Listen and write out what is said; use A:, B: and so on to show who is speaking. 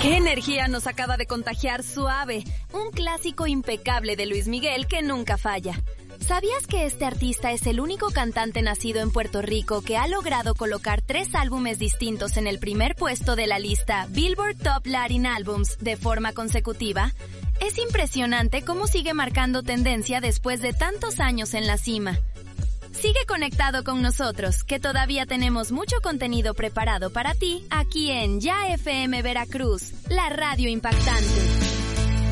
A: ¿Qué energía nos acaba de contagiar Suave? Un clásico impecable de Luis Miguel que nunca falla. ¿Sabías que este artista es el único cantante nacido en Puerto Rico que ha logrado colocar 3 álbumes distintos en el primer puesto de la lista Billboard Top Latin Albums de forma consecutiva? Es impresionante cómo sigue marcando tendencia después de tantos años en la cima. Sigue conectado con nosotros, que todavía tenemos mucho contenido preparado para ti aquí en Ya FM Veracruz, la radio impactante.